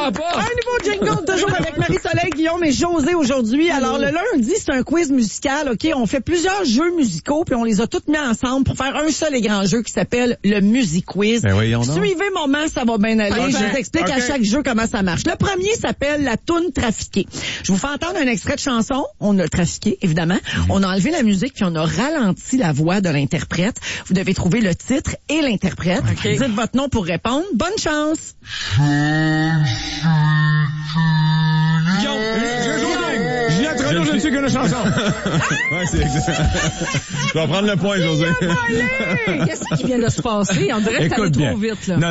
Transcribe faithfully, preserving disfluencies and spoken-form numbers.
comprends pas. Un nouveau jingle, toujours avec Marie-Soleil, Guillaume et José aujourd'hui. Alors, le lundi, c'est un quiz musical, OK? On fait plusieurs jeux musicaux, puis on les a tous mis ensemble pour faire un seul et grand jeu qui s'appelle le Music Quiz. Ben voyons donc. Suivez mon main, ça va bien aller. Okay. Je vous explique Okay. à chaque jeu comment ça marche. Le premier s'appelle la toune trafiquée. Je vous fais entendre un extrait de chanson. On a trafiqué, évidemment. Mm-hmm. On a enlevé la musique, puis on a ralenti la voix de l'interprète. Vous devez trouver le titre et l'interprète. Okay. Dites votre nom pour répondre. Bonne chance. Guillaume, je viens trop je ne suis que la chanson. Ouais, c'est exact. Je vais prendre le point, José. Qu'est-ce qui vient de se passer? On dirait que t'allais trop vite, là. Non,